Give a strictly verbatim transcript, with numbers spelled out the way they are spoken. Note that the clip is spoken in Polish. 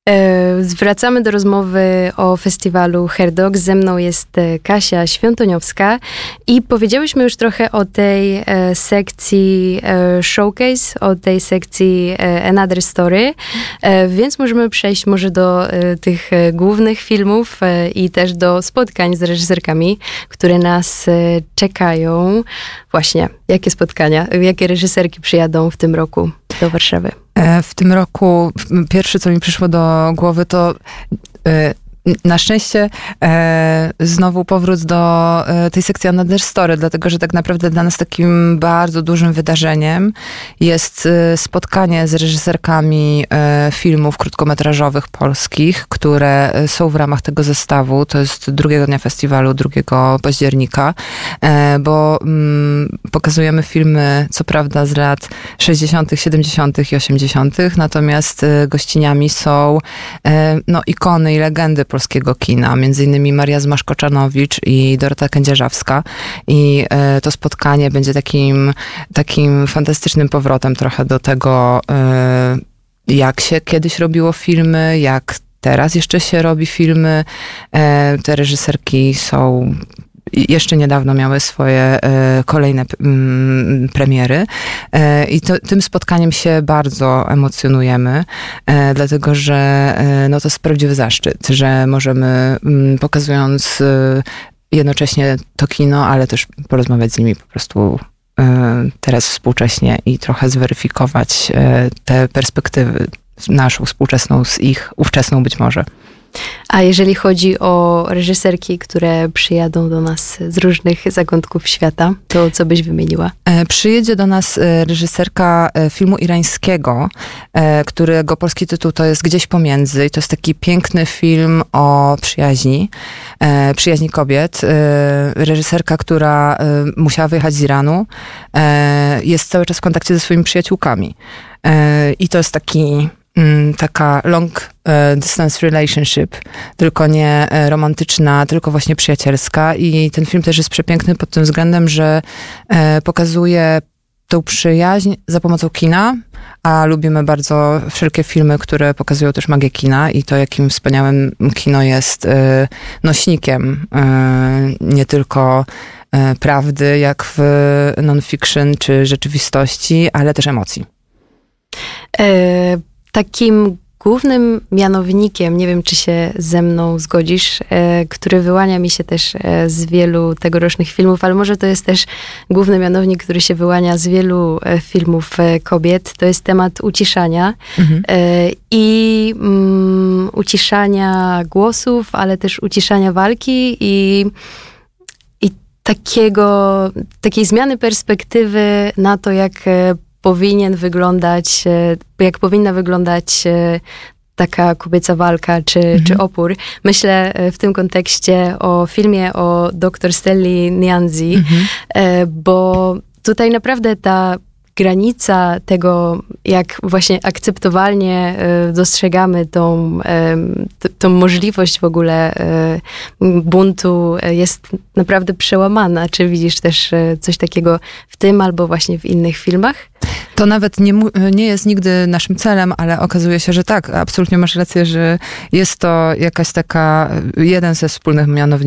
Wracamy do rozmowy o festiwalu Herdog. Ze mną jest Kasia Świątoniowska i powiedziałyśmy już trochę o tej sekcji Showcase, o tej sekcji Another Story, więc możemy przejść może do tych głównych filmów i też do spotkań z reżyserkami, które nas czekają. Właśnie, jakie spotkania, jakie reżyserki przyjadą w tym roku do Warszawy? W tym roku pierwsze, co mi przyszło do głowy, to na szczęście e, znowu powrót do e, tej sekcji Another Story, dlatego że tak naprawdę dla nas takim bardzo dużym wydarzeniem jest e, spotkanie z reżyserkami e, filmów krótkometrażowych polskich, które są w ramach tego zestawu. To jest drugiego dnia festiwalu, drugiego października, e, bo mm, pokazujemy filmy, co prawda z lat sześćdziesiątych, siedemdziesiątych i osiemdziesiątych, natomiast e, gościniami są e, no, ikony i legendy polskiego kina, między innymi Maria Zmaszko-Czanowicz i Dorota Kędzierzawska. I e, to spotkanie będzie takim, takim fantastycznym powrotem trochę do tego, e, jak się kiedyś robiło filmy, jak teraz jeszcze się robi filmy. E, te reżyserki są... Jeszcze niedawno miały swoje e, kolejne m, premiery e, i to, tym spotkaniem się bardzo emocjonujemy, e, dlatego że e, no to jest prawdziwy zaszczyt, że możemy m, pokazując e, jednocześnie to kino, ale też porozmawiać z nimi po prostu e, teraz współcześnie i trochę zweryfikować e, te perspektywy naszą współczesną z ich ówczesną być może. A jeżeli chodzi o reżyserki, które przyjadą do nas z różnych zakątków świata, to co byś wymieniła? Przyjedzie do nas reżyserka filmu irańskiego, którego polski tytuł to jest Gdzieś pomiędzy. I to jest taki piękny film o przyjaźni, przyjaźni kobiet. Reżyserka, która musiała wyjechać z Iranu, jest cały czas w kontakcie ze swoimi przyjaciółkami. I to jest taki... taka long distance relationship, tylko nie romantyczna, tylko właśnie przyjacielska. I ten film też jest przepiękny pod tym względem, że pokazuje tą przyjaźń za pomocą kina, a lubimy bardzo wszelkie filmy, które pokazują też magię kina i to, jakim wspaniałym kino jest nośnikiem nie tylko prawdy, jak w non-fiction czy rzeczywistości, ale też emocji. E- Takim głównym mianownikiem, nie wiem, czy się ze mną zgodzisz, e, który wyłania mi się też e, z wielu tegorocznych filmów, ale może to jest też główny mianownik, który się wyłania z wielu e, filmów e, kobiet, to jest temat uciszania mhm. e, i mm, uciszania głosów, ale też uciszania walki i, i takiego, takiej zmiany perspektywy na to, jak e, powinien wyglądać, jak powinna wyglądać taka kobieca walka czy, mhm. czy opór. Myślę w tym kontekście o filmie o doktor Stelli Nyanzi, mhm. bo tutaj naprawdę ta granica tego, jak właśnie akceptowalnie dostrzegamy tą, t- tą możliwość w ogóle buntu jest naprawdę przełamana. Czy widzisz też coś takiego w tym albo właśnie w innych filmach? To nawet nie, nie jest nigdy naszym celem, ale okazuje się, że tak, absolutnie masz rację, że jest to jakaś taka, jeden ze wspólnych mianowników